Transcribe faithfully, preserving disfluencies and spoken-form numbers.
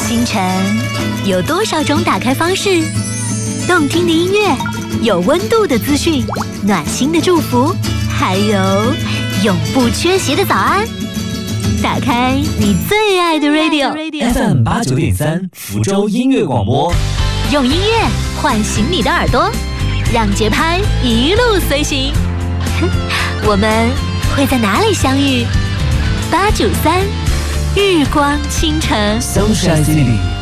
清晨有多少种打开方式？动听的音乐，有温度的资讯，暖心的祝福，还有永不缺席的早安。打开你最爱的 radio，F M 八九点三，福州音乐广播， 用音乐唤醒你的耳朵，让节拍一路随行。我们会在哪里相遇？八九三日光倾城 Sunshine City。